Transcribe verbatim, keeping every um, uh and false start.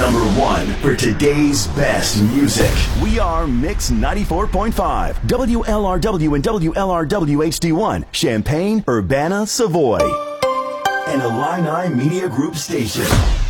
number one for today's best music. We are Mix ninety-four point five, W L R W and W L R W H D one, Champaign, Urbana, Savoy. An Illini Media Group station.